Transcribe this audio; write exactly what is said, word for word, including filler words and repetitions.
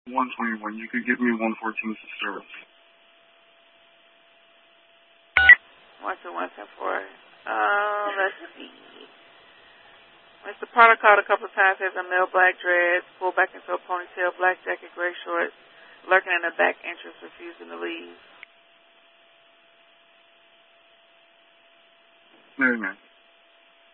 one twenty-one. You could give me one fourteen to service. one two one ten four. Uh, let's see. Mister Potter called a couple of times, has a male black dreads, pulled back into a ponytail, black jacket, gray shorts, lurking in the back entrance, refusing to leave. Very nice.